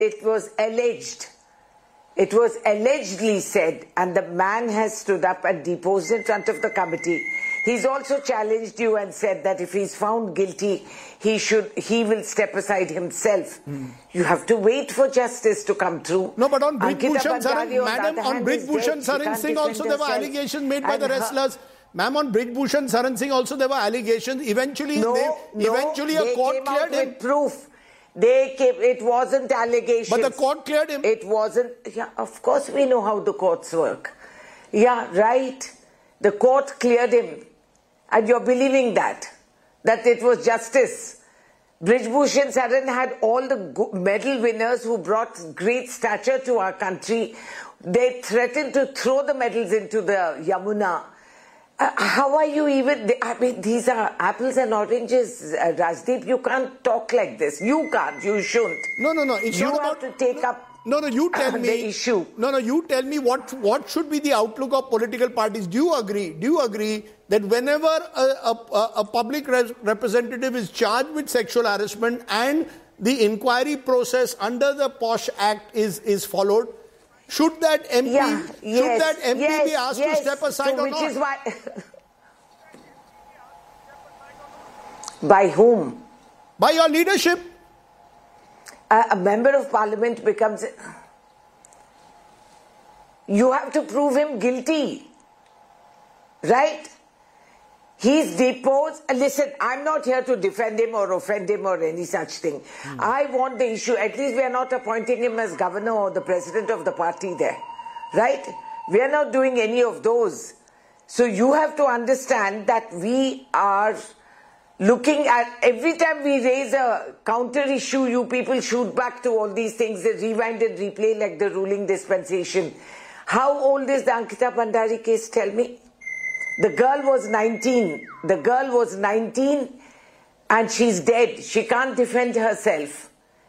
it was alleged. It was allegedly said, and the man has stood up and deposed in front of the committee. He's also challenged you and said that if he's found guilty, he will step aside himself. You have to wait for justice to come through. No, but on Brij-Bhushan Saran Singh also there were allegations made by the wrestlers. Ma'am, on Brij-Bhushan Saran Singh also there were allegations. Eventually a court cleared him. With proof. It wasn't allegations. But the court cleared him. It wasn't. Yeah, of course we know how the courts work. Yeah, right. The court cleared him. And you're believing that it was justice. Brij-Bhushan Saran had all the medal winners who brought great stature to our country. They threatened to throw the medals into the Yamuna. How are you even... I mean, these are apples and oranges, Rajdeep. You can't talk like this. You can't. You shouldn't. No. It's you not have about... to take up you tell me... the issue. No, you tell me what should be the outlook of political parties. Do you agree that whenever a public representative is charged with sexual harassment and the inquiry process under the POSH Act is followed, should that MP, be asked to step aside or not? Which is why... By whom? By your leadership. A member of parliament becomes... You have to prove him guilty. Right? He's deposed. Listen, I'm not here to defend him or offend him or any such thing. I want the issue. At least we are not appointing him as governor or the president of the party there. Right? We are not doing any of those. So you have to understand that we are looking at... Every time we raise a counter issue, you people shoot back to all these things. They rewind and replay like the ruling dispensation. How old is the Ankita Bhandari case? Tell me. The girl was 19. The girl was 19 and she's dead. She can't defend herself.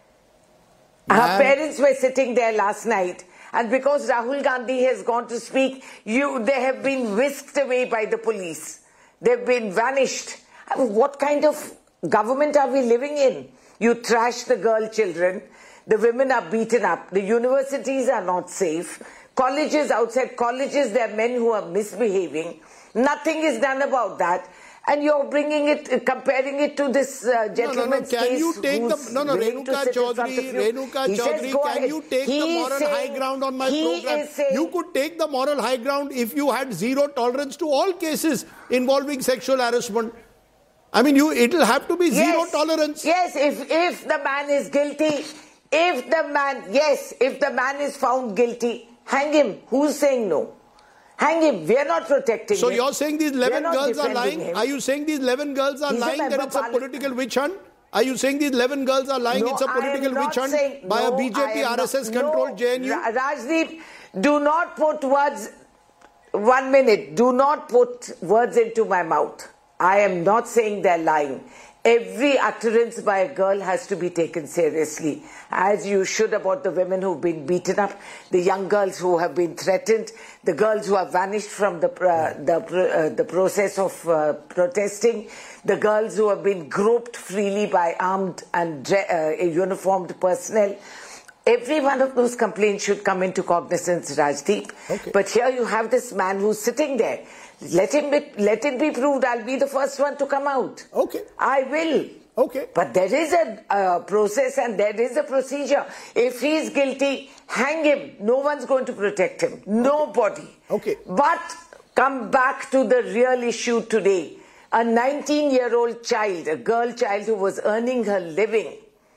Her parents were sitting there last night, and because Rahul Gandhi has gone to speak, they have been whisked away by the police. They've been vanished. I mean, what kind of government are we living in? You trash the girl children. The women are beaten up. The universities are not safe. Colleges, outside colleges, there are men who are misbehaving. Nothing is done about that. And you're bringing it, comparing it to this gentleman's case. Can you take Renuka Chaudhary, can you take the moral high ground on my program? You could take the moral high ground if you had zero tolerance to all cases involving sexual harassment. I mean, it'll have to be zero tolerance. Yes, if the man is guilty, if the man is found guilty, hang him. Who's saying no? Hang him. We are not protecting him. So you're saying these 11 girls are lying? Are you saying these 11 girls are lying that it's a political witch hunt? Are you saying these 11 girls are lying it's a political witch hunt by a BJP RSS-controlled JNU? Rajdeep, do not put words... 1 minute. Do not put words into my mouth. I am not saying they're lying. Every utterance by a girl has to be taken seriously, as you should about the women who've been beaten up, the young girls who have been threatened, the girls who have vanished from the process of protesting, the girls who have been groped freely by armed and uniformed personnel. Every one of those complaints should come into cognizance, Rajdeep. Okay. But here you have this man who's sitting there. Let it be proved. I'll be the first one to come out. Okay. I will. Okay. But there is a process and there is a procedure. If he's guilty, hang him. No one's going to protect him. Nobody. Okay. But come back to the real issue today. A 19-year-old child, a girl child who was earning her living.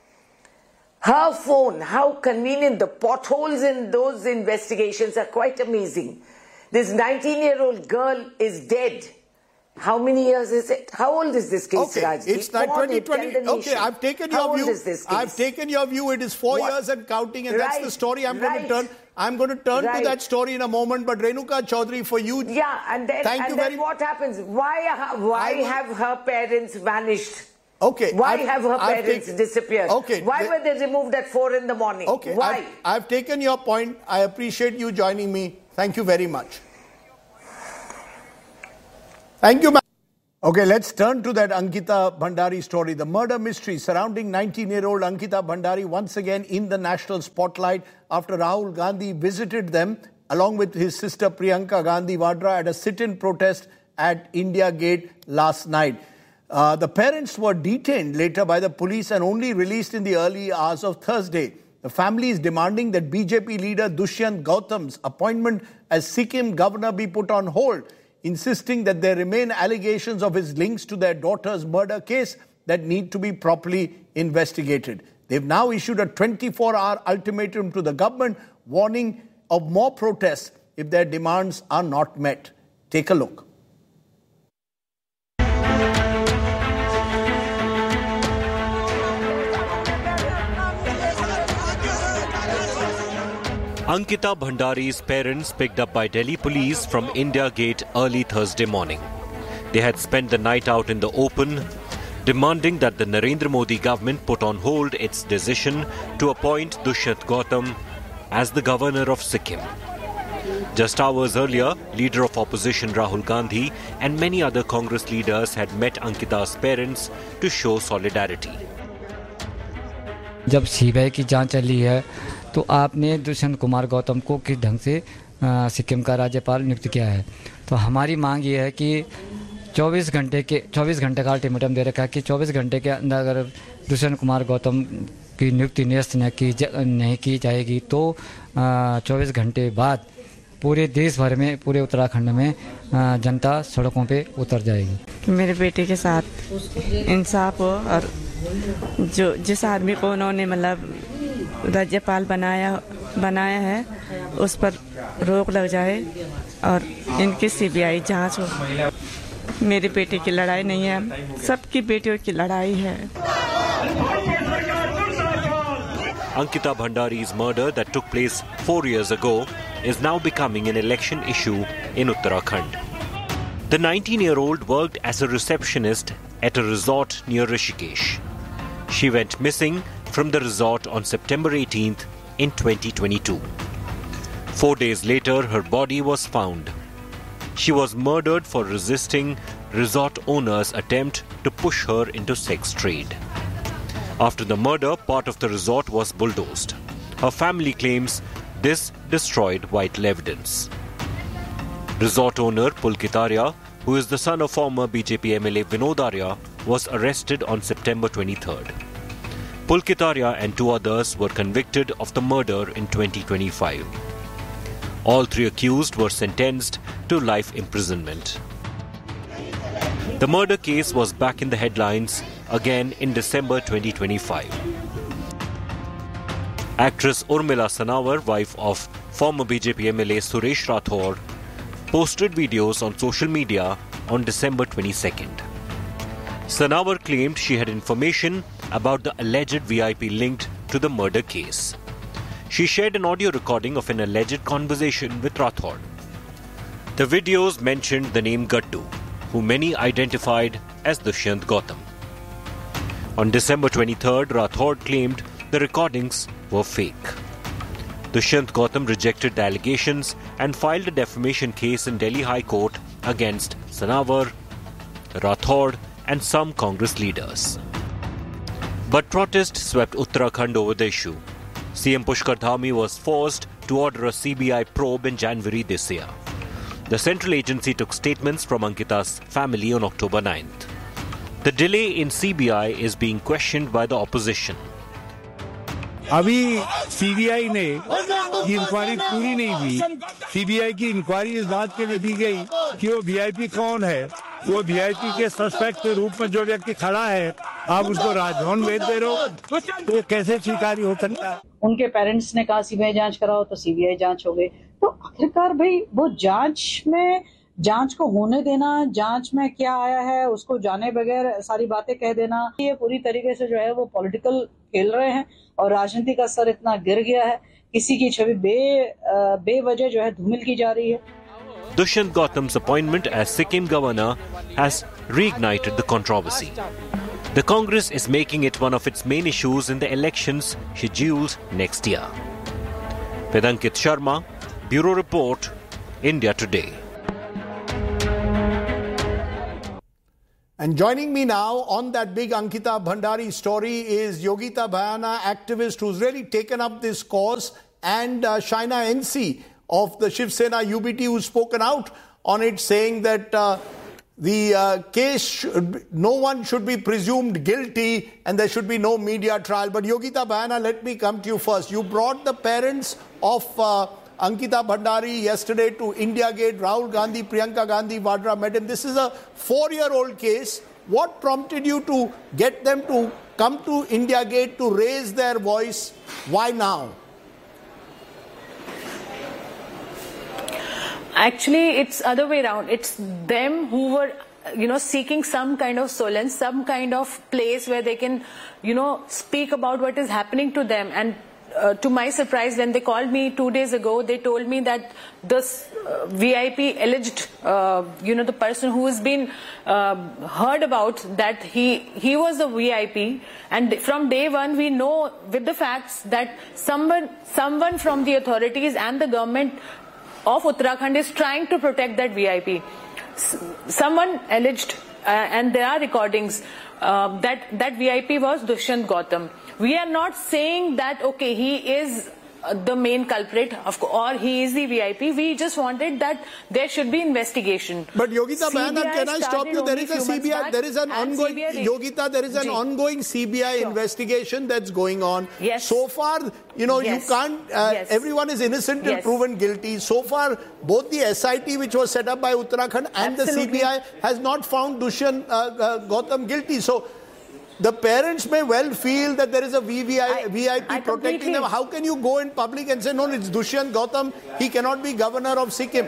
Her phone, how convenient. The potholes in those investigations are quite amazing. This 19-year-old girl is dead. How many years is it? How old is this case, Rajdeep? It's not 2020. Okay, I've taken your view. How old is this case? I've taken your view. It is 4 years and counting, and that's the story I'm going to turn. I'm going to turn to that story in a moment. But Renuka Chaudhary, for you, and then what happens? Why have her parents vanished? Okay. Why have her parents disappeared? Okay. Why were they removed at 4 in the morning? Okay. Why? I've taken your point. I appreciate you joining me. Thank you very much. Thank you, ma'am. Okay, let's turn to that Ankita Bhandari story. The murder mystery surrounding 19-year-old Ankita Bhandari once again in the national spotlight after Rahul Gandhi visited them along with his sister Priyanka Gandhi Vadra at a sit-in protest at India Gate last night. The parents were detained later by the police and only released in the early hours of Thursday. The family is demanding that BJP leader Dushyant Gautam's appointment as Sikkim governor be put on hold, insisting that there remain allegations of his links to their daughter's murder case that need to be properly investigated. They've now issued a 24-hour ultimatum to the government, warning of more protests if their demands are not met. Take a look. Ankita Bhandari's parents picked up by Delhi police from India Gate early Thursday morning. They had spent the night out in the open, demanding that the Narendra Modi government put on hold its decision to appoint Dushyant Gautam as the governor of Sikkim. Just hours earlier, leader of opposition Rahul Gandhi and many other Congress leaders had met Ankita's parents to show solidarity. जब CBI की जांच चली है तो आपने दुष्यंत कुमार गौतम को किस ढंग से सिक्किम का राज्यपाल नियुक्त किया है। तो हमारी मांग ये है कि 24 घंटे का अल्टीमेटम दे रखा है कि 24 घंटे के अंदर अगर दुष्यंत कुमार गौतम की नियुक्ति निरस्त नहीं की जाएगी तो 24 घंटे बाद पूरे देश भर में, पूरे उत्तराखंड में जनता सड़कों पे उतर जाएगी। मेरे बेटे के साथ इंसाफ हो और जिस आदमी को उन्होंने मतलब राज्यपाल बनाया है उस पर रोक लग जाए और इनकी सीबीआई जांच हो। मेरे बेटे की लड़ाई नहीं है, सबकी बेटियों की लड़ाई है। Ankita Bhandari's murder that took place 4 years ago is now becoming an election issue in Uttarakhand. The 19-year-old worked as a receptionist at a resort near Rishikesh. She went missing from the resort on September 18th in 2022. 4 days later, her body was found. She was murdered for resisting resort owners' attempt to push her into sex trade. After the murder, part of the resort was bulldozed. Her family claims this destroyed vital evidence. Resort owner Pulkit Arya, who is the son of former BJP MLA Vinod Arya, was arrested on September 23rd. Pulkit Arya and 2 others were convicted of the murder in 2025. All 3 accused were sentenced to life imprisonment. The murder case was back in the headlines again in December 2025. Actress Urmila Sanawar, wife of former BJP MLA Suresh Rathod, posted videos on social media on December 22nd. Sanawar claimed she had information about the alleged VIP linked to the murder case. She shared an audio recording of an alleged conversation with Rathod. The videos mentioned the name Gaddu, who many identified as Dushyant Gautam. On December 23rd, Rathod claimed the recordings were fake. Dushyant Gautam rejected the allegations and filed a defamation case in Delhi High Court against Sanawar, Rathod and some Congress leaders. But protest swept Uttarakhand over the issue. CM Pushkar Dhami was forced to order a CBI probe in January this year. The central agency took statements from Ankita's family on October 9th. The delay in CBI is being questioned by the opposition. अभी CBI ने ये inquiry पूरी नहीं हुई। CBI की inquiry इस बात के लिए दी गई कि वो वीआईपी कौन है, वो वीआईपी के सस्पेक्ट के रूप में जो व्यक्ति खड़ा है, आप उसको राजभवन भेज दे रहे हो, तो कैसे स्वीकारी हो सकता है? उनके पेरेंट्स ने कहा सीबीआई जांच कराओ तो सीबीआई जांच हो गई। तो आखिरकार भाई वो जांच को होने देना, जांच में क्या आया है उसको जाने बगैर सारी बातें कह देना, ये पूरी तरीके से जो है वो पॉलिटिकल खेल रहे हैं और राजनीति का स्तर इतना गिर गया है, किसी की छवि बेवजह जो है धूमिल की जा रही है। Dushyant Gautam's appointment as Sikkim governor has reignited the controversy. The Congress is making it one of its main issues in the elections scheduled next year. With Ankit Sharma, Bureau Report, India Today. And joining me now on that big Ankita Bhandari story is Yogita Bhayana, activist who's really taken up this cause, and Shaina NC of the Shiv Sena UBT, who's spoken out on it, saying that the case, no one should be presumed guilty and there should be no media trial. But Yogita Bhayana, let me come to you first. You brought the parents of Ankita Bhandari yesterday to India Gate. Rahul Gandhi, Priyanka Gandhi, Vadra met him. This is a 4-year-old case. What prompted you to get them to come to India Gate to raise their voice? Why now? Actually, it's other way around. It's them who were, seeking some kind of solace, some kind of place where they can, speak about what is happening to them. And to my surprise, when they called me 2 days ago, they told me that this VIP alleged, the person who has been heard about, that he was a VIP, and from day one we know with the facts that someone from the authorities and the government of Uttarakhand is trying to protect that VIP. Someone alleged, and there are recordings, that VIP was Dushyant Gautam. We are not saying that, okay, he is the main culprit or he is the VIP. We just wanted that there should be investigation. But Yogita Bhayana, can I stop you? There is a CBI, there is an ongoing, Yogita, there is an ongoing CBI investigation that's going on. Yes. So far, you can't, everyone is innocent and proven guilty. So far, both the SIT, which was set up by Uttarakhand, and the CBI has not found Dushyant Gautam guilty. So the parents may well feel that there is a VIP protecting them. How can you go in public and say, no, it's Dushyant Gautam, he cannot be governor of Sikkim?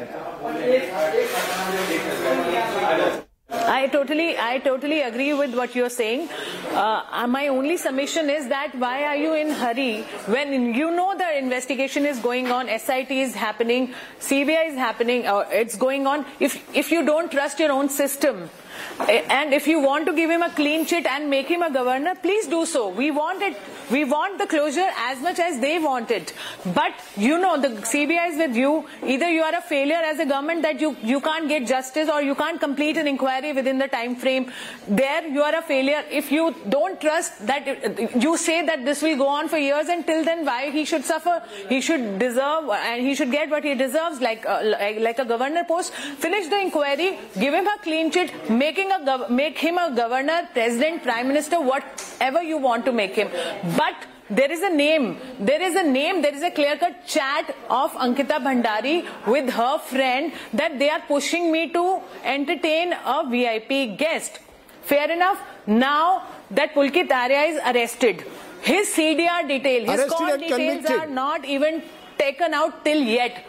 I totally agree with what you're saying. My only submission is that why are you in hurry when you know the investigation is going on, SIT is happening, CBI is happening, it's going on. If you don't trust your own system, and if you want to give him a clean sheet and make him a governor, please do so. We want it. We want the closure as much as they want it. But the CBI is with you. Either you are a failure as a government that you can't get justice, or you can't complete an inquiry within the time frame. There you are a failure. If you don't trust that, you say that this will go on for years, and till then why he should suffer? He should deserve, and he should get what he deserves, like a governor post. Finish the inquiry, give him a clean sheet, make him a governor, president, prime minister, whatever you want to make him. But there is a name, there is a clear-cut chat of Ankita Bhandari with her friend that they are pushing me to entertain a VIP guest. Fair enough. Now that Pulkit Arya is arrested, his CDR detail, his call details are not even taken out till yet.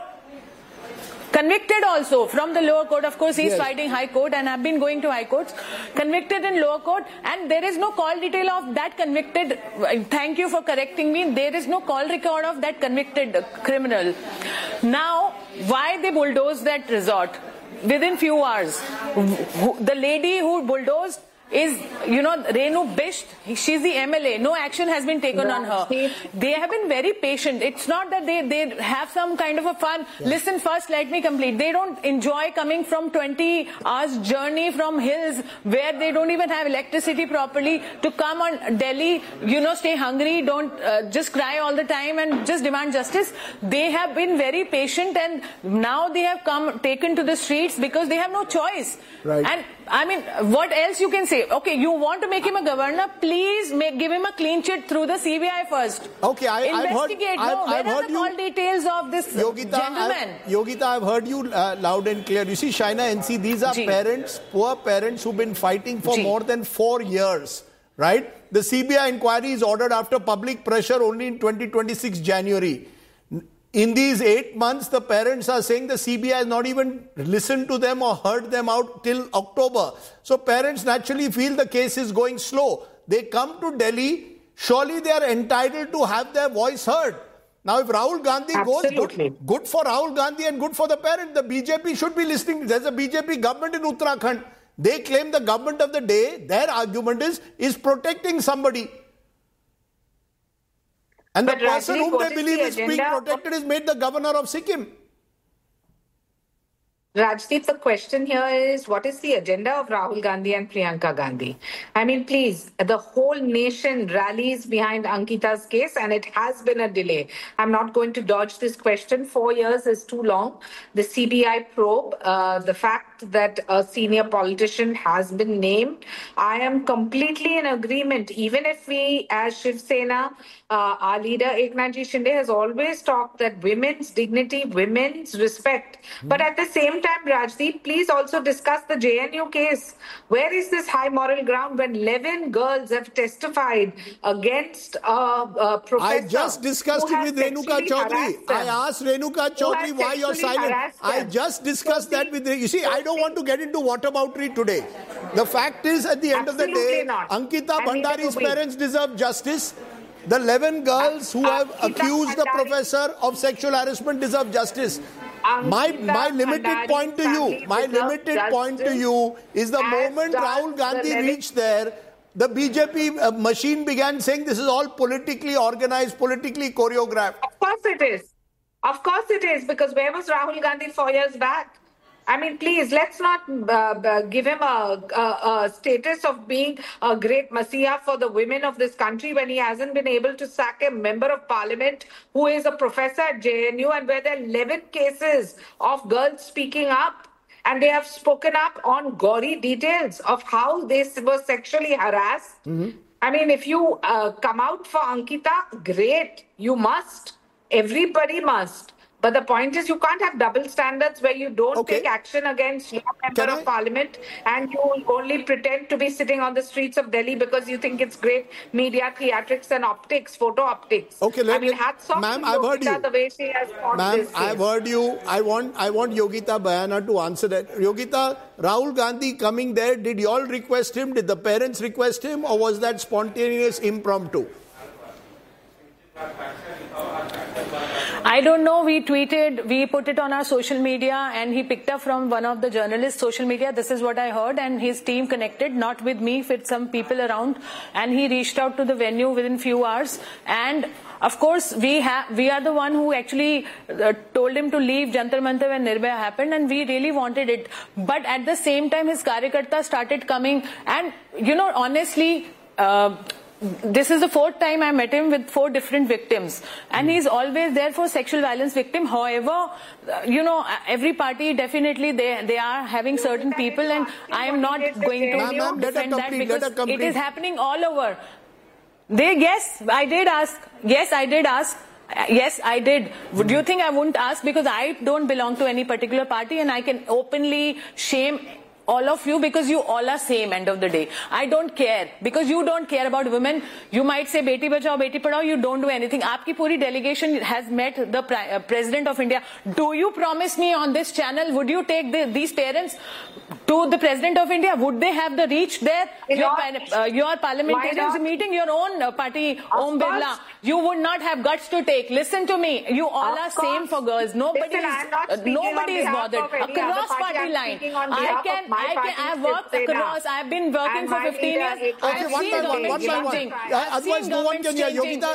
Convicted also from the lower court. Of course, he's fighting high court, and I've been going to high courts. Convicted in lower court, and there is no call detail of that convicted. Thank you for correcting me. There is no call record of that convicted criminal. Now, why they bulldozed that resort within few hours? The lady who bulldozed is, Renu Bisht. She's the MLA. No action has been taken on her. They have been very patient. It's not that they have some kind of a fun. Listen, first let me complete. They don't enjoy coming from 20 hours journey from hills where they don't even have electricity properly to come on Delhi, stay hungry, don't just cry all the time and just demand justice. They have been very patient, and now they have taken to the streets because they have no choice. Right. And I mean, what else you can say? Okay, you want to make him a governor? Please give him a clean sheet through the CBI first. Okay, I've heard the call details of this gentleman? Yogita, I've heard you loud and clear. You see, Shaina NC, these are parents, poor parents who've been fighting for more than 4 years, right? The CBI inquiry is ordered after public pressure only in 2026 January. In these 8 months, the parents are saying the CBI has not even listened to them or heard them out till October. So parents naturally feel the case is going slow. They come to Delhi, surely they are entitled to have their voice heard. Now if Rahul Gandhi goes, good for Rahul Gandhi and good for the parent. The BJP should be listening. There's a BJP government in Uttarakhand. They claim the government of the day, their argument is protecting somebody. And the person whom they believe is being protected is made the governor of Sikkim. Rajdeep, the question here is, what is the agenda of Rahul Gandhi and Priyanka Gandhi? I mean, please, the whole nation rallies behind Ankita's case, and it has been a delay. I'm not going to dodge this question. 4 years is too long. The CBI probe, the fact that a senior politician has been named, I am completely in agreement. Even if we, as Shiv Sena, our leader Eknath Shinde has always talked that women's dignity, women's respect. But at the same time, Rajdeep, please also discuss the JNU case. Where is this high moral ground when 11 girls have testified against a professor? I just discussed it with Renuka Chaudhary. I asked Renuka Chaudhary why you're silent. I just discussed that with you. See, I don't want to get into whataboutery today. The fact is, at the end of the day, Ankita Bhandari's parents deserve justice. The 11 girls who have accused the professor of sexual harassment deserve justice. My limited point to you is the moment Rahul Gandhi reached there, the BJP machine began saying this is all politically organized, politically choreographed. Of course it is. Of course it is, because where was Rahul Gandhi 4 years back? I mean, please, let's not give him a status of being a great messiah for the women of this country when he hasn't been able to sack a member of parliament who is a professor at JNU, and where there are 11 cases of girls speaking up. And they have spoken up on gory details of how they were sexually harassed. Mm-hmm. I mean, if you come out for Ankita, great. You must. Everybody must. But the point is, you can't have double standards where you don't take action against your member of parliament and you only pretend to be sitting on the streets of Delhi because you think it's great media theatrics and optics, photo optics. Okay, hats off to Yogita, the way she has fought this case. I've heard you. I want Yogita Bayana to answer that. Yogita, Rahul Gandhi coming there, did you all request him? Did the parents request him? Or was that spontaneous, impromptu? I don't know. We tweeted, we put it on our social media, and he picked up from one of the journalists' social media. This is what I heard, and his team connected, not with me, with some people around, and he reached out to the venue within few hours. And of course, we are the one who actually told him to leave Jantar Mantar when Nirbhaya happened, and we really wanted it. But at the same time, his Karyakartas started coming, and honestly, this is the 4th time I met him with 4 different victims, and he's always there for sexual violence victim. However, every party definitely they are having certain people, and I am not going to defend that because it is happening all over. Yes, I did ask. Yes, I did. Do you think I wouldn't ask? Because I don't belong to any particular party, and I can openly shame all of you because you all are same end of the day. I don't care because you don't care about women. You might say Beti Bachao, Beti Padhao, you don't do anything. Aapki puri delegation has met the President of India. Do you promise me on this channel, would you take these parents to the President of India? Would they have the reach there? Your parliamentarians meeting your own party, Om Birla. You would not have guts to take. Listen to me. You all are same for girls. Nobody is bothered. Across party line. I've worked across. I've been working for 15 years. I've seen government changing. Otherwise, no one can hear. Yogita,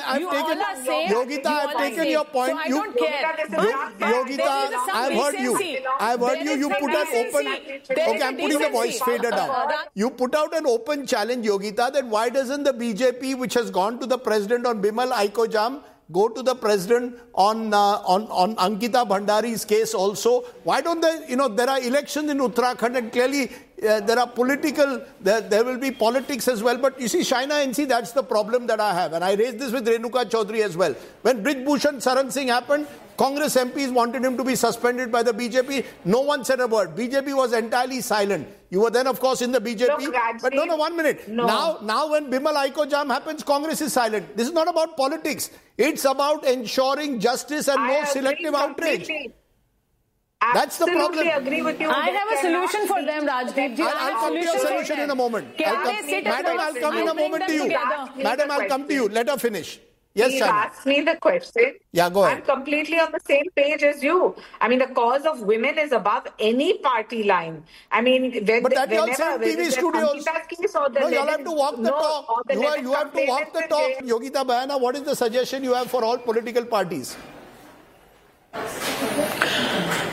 I've taken your point. So I don't care. Yogita, I've heard you. You put out open. Okay, I'm putting the voice fader down. You put out an open challenge, Yogita, that why doesn't the BJP, which has gone to the president on Bimal Aiko-Jam, go to the president on Ankita Bhandari's case also? Why don't they, there are elections in Uttarakhand, and clearly there are there will be politics as well. But you see, Shaina NC, that's the problem that I have. And I raised this with Renuka Chaudhary as well. When Brij Bhushan Saran Singh happened, Congress MPs wanted him to be suspended by the BJP. No one said a word. BJP was entirely silent. You were then, of course, in the BJP. Look, Rajdeep, but no, 1 minute. No. Now when Bimal Aiko-Jam happens, Congress is silent. This is not about politics. It's about ensuring justice and no selective outrage. That's the problem. Agree with you. I have a solution for them, Rajdeep. I'll come to your solution in a moment. Madam, I'll come in a moment to you. Madam, I'll come to you. Let her finish. Yes, He asked me the question. Yeah, go ahead. I'm completely on the same page as you. I mean, the cause of women is above any party line. I mean, but that you all say in TV studios. No, you all have to walk the talk. You have to walk the talk. Yogita Bayana, what is the suggestion you have for all political parties? So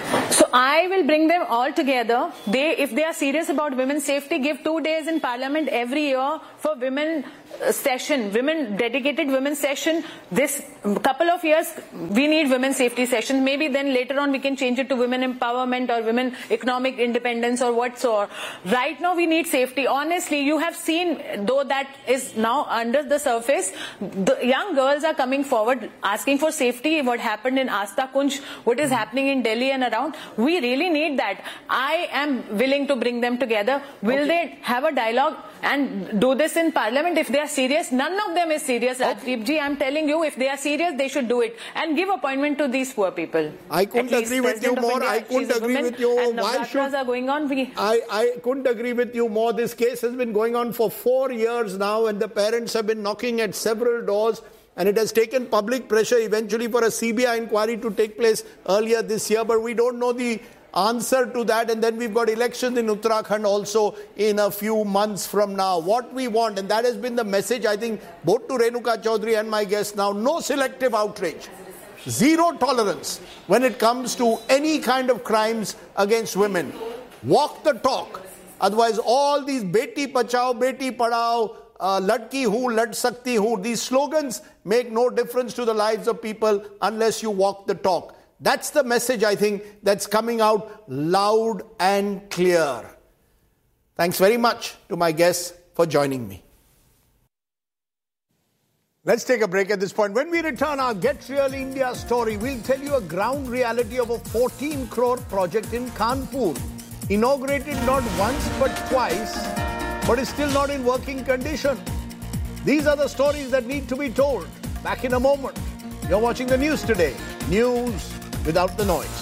I will bring them all together. If they are serious about women's safety, give 2 days in Parliament every year for women session, dedicated women's session. This couple of years, we need women's safety session. Maybe then later on we can change it to women empowerment or women economic independence or whatsoever. Right now we need safety. Honestly, you have seen, though that is now under the surface, the young girls are coming forward asking for safety. What happened in Asta Kunj, what is happening in Delhi and around, we really need that. I am willing to bring them together. Will they have a dialogue and do this in Parliament if they are serious? None of them is serious, Rajdeep ji. I'm telling you, if they are serious, they should do it and give appointment to these poor people. I couldn't agree with you more. I couldn't agree with you. And why should are going on? I couldn't agree with you more. This case has been going on for 4 years now, and the parents have been knocking at several doors. And it has taken public pressure eventually for a CBI inquiry to take place earlier this year. But we don't know the answer to that. And then we've got elections in Uttarakhand also in a few months from now. What we want, and that has been the message, I think, both to Renuka Chaudhary and my guest now, no selective outrage. Zero tolerance when it comes to any kind of crimes against women. Walk the talk. Otherwise, all these Beti Bachao, Beti Padhao, Ladki Hu, Lad Sakti Hu, these slogans make no difference to the lives of people unless you walk the talk. That's the message, I think, that's coming out loud and clear. Thanks very much to my guests for joining me. Let's take a break at this point. When we return, our Get Real India story, we'll tell you a ground reality of a 14 crore project in Kanpur. Inaugurated not once but twice, but is still not in working condition. These are the stories that need to be told. Back in a moment. You're watching the news today. News without the noise.